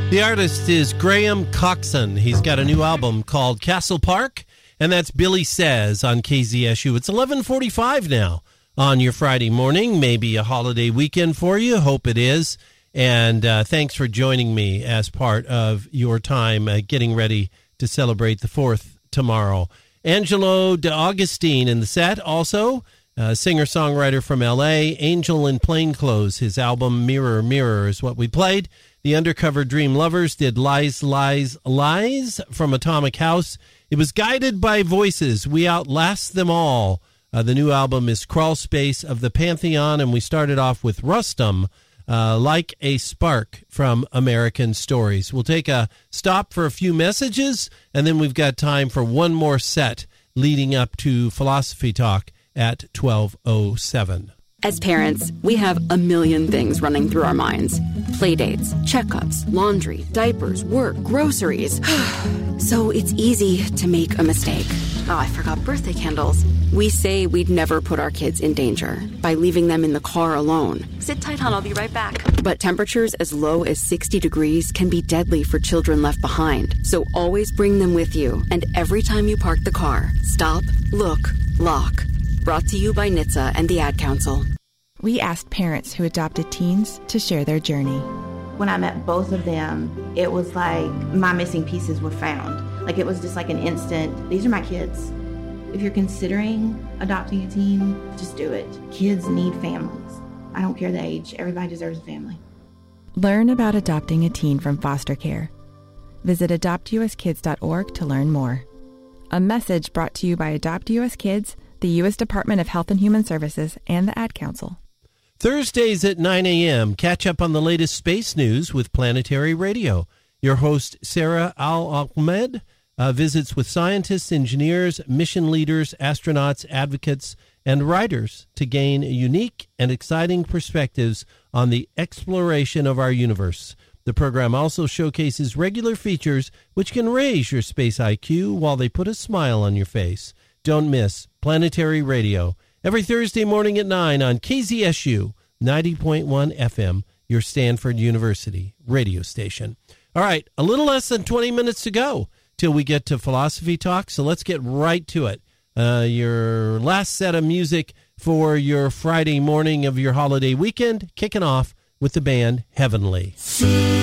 The artist is Graham Coxon. He's got a new album called Castle Park, and that's Billy Says on KZSU. It's 11:45 now on your Friday morning, maybe a holiday weekend for you. Hope it is. And thanks for joining me as part of your time getting ready to celebrate the 4th tomorrow. Angelo D'Augustine in the set also. Singer-songwriter from L.A., Angel in Plainclothes. His album Mirror, Mirror is what we played. The Undercover Dream Lovers did Lies, Lies, Lies from Atomic House. It was Guided by Voices. We Outlast Them All. The new album is Crawl Space of the Pantheon, and we started off with Rustum, Like a Spark from American Stories. We'll take a stop for a few messages, and then we've got time for one more set leading up to Philosophy Talk at 12:07. As parents, we have a million things running through our minds. Playdates, checkups, laundry, diapers, work, groceries. So it's easy to make a mistake. Oh, I forgot birthday candles. We say we'd never put our kids in danger by leaving them in the car alone. Sit tight, hon, I'll be right back. But temperatures as low as 60 degrees can be deadly for children left behind. So always bring them with you. And every time you park the car, stop, look, lock. Brought to you by NHTSA and the Ad Council. We asked parents who adopted teens to share their journey. When I met both of them, it was like my missing pieces were found. Like it was just like an instant, these are my kids. If you're considering adopting a teen, just do it. Kids need families. I don't care the age. Everybody deserves a family. Learn about adopting a teen from foster care. Visit adoptuskids.org to learn more. A message brought to you by Adopt US Kids, the U.S. Department of Health and Human Services, and the Ad Council. Thursdays at 9 a.m., catch up on the latest space news with Planetary Radio. Your host, Sarah Al-Ahmed, visits with scientists, engineers, mission leaders, astronauts, advocates, and writers to gain unique and exciting perspectives on the exploration of our universe. The program also showcases regular features which can raise your space IQ while they put a smile on your face. Don't miss Planetary Radio every Thursday morning at 9 on KZSU 90.1 FM, your Stanford University radio station. All right, a little less than 20 minutes to go till we get to Philosophy Talk, so let's get right to it. Your last set of music for your Friday morning of your holiday weekend, kicking off with the band Heavenly.